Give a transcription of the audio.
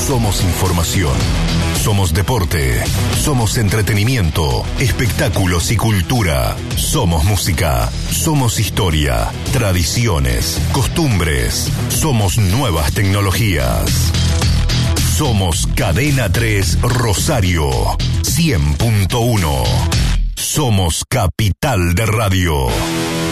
Somos información. Somos deporte. Somos entretenimiento, espectáculos y cultura. Somos música. Somos historia, tradiciones, costumbres. Somos nuevas tecnologías. Somos Cadena 3 Rosario 100.1. Somos Capital de Radio.